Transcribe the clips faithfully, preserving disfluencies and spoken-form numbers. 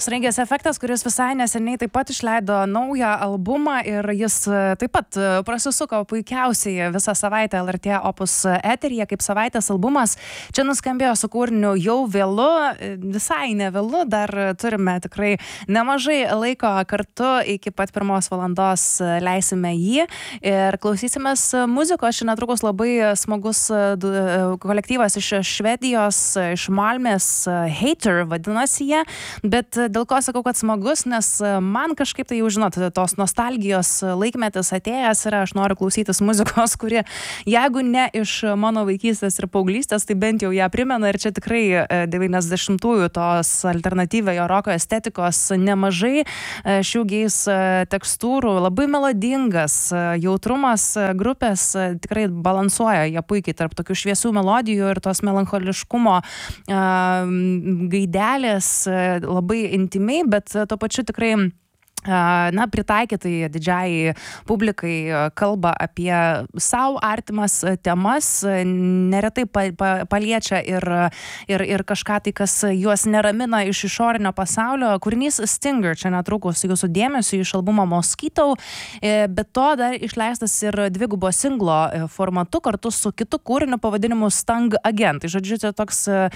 Sraigės efektas, kuris visai neseniai taip pat išleido naują albumą ir jis taip pat prasisuko puikiausiai visą savaitę L R T Opus eteryje kaip savaitės albumas. Čia nuskambėjo su kūriniu Jau vėlu, visai nevėlu, dar turime tikrai nemažai laiko kartu, iki pat pirmos valandos leisime jį ir klausysimės muzikos. Čia netrukus labai smagus kolektyvas iš Švedijos, iš Malmės, Hater vadinasi jie, bet dėl ko sakau, kad smagus, nes man kažkaip tai jau žinot, tos nostalgijos laikmetis atėjęs ir aš noriu klausytis muzikos, kuri jeigu ne iš mano vaikystės ir paauglystės, tai bent jau ją primena ir čia tikrai devyniasdešimtųjų tos alternatyviojo roko estetikos nemažai, šiaugiais tekstūrų, labai melodingas jautrumas grupės, tikrai balansuoja jie puikiai tarp tokių šviesių melodijų ir tos melancholiškumo gaidelės, labai intimiai, bet tuo pačiu tikrai na, pritaikytai didžiai publikai, kalba apie savo artimas temas, neretai pa, pa, paliečia ir, ir, ir kažką tai, kas juos neramina iš išorinio pasaulio. Kūrinys Stinger čia netrukus jūsų dėmesio iš albumo Mosquito, bet to dar išleistas ir dvigubo singlo formatu kartu su kitu kūriniu pavadinimu Stung Again. Tai žodžiu, tai toks e,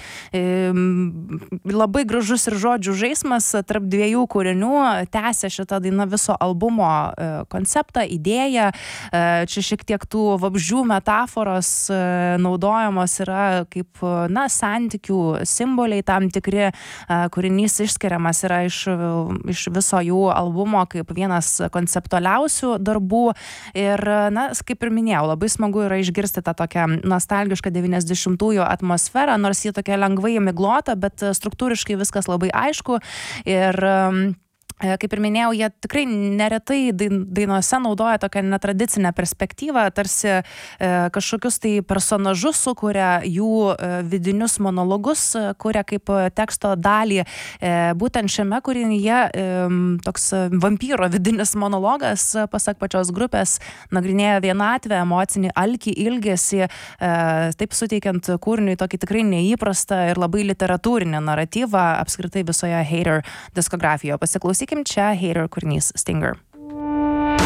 labai gražus ir žodžių žaismas tarp dviejų kūrinių, tęsia šitą daina viso albumo e, konceptą, idėją. E, čia šiek tiek tų vabzdžių metaforos e, naudojamos yra kaip, na, santykių simboliai tam tikri. E, kūrinys išskiriamas yra iš, iš viso jų albumo kaip vienas konceptualiausių darbų. Ir, na, kaip ir minėjau, labai smagu yra išgirsti tą tokią nostalgišką devyniasdešimtųjų atmosferą, nors ji tokia lengvai miglota, bet struktūriškai viskas labai aišku. Ir kaip ir minėjau, jie tikrai neretai dainose naudoja tokią netradicinę perspektyvą, tarsi e, kažkokius tai personažus sukuria, jų e, vidinius monologus kuria kaip teksto dalį. E, būtent šiame kūrinyje e, toks vampyro vidinis monologas, pasak pačios grupės, nagrinėja vienatvę, emocinį alkį, ilgesį, e, taip suteikiant kūriniui tokį tikrai neįprastą ir labai literatūrinį naratyvą apskritai visoje Hater diskografijoje. Pasiklausykim čia Hater kūrinys Stinger.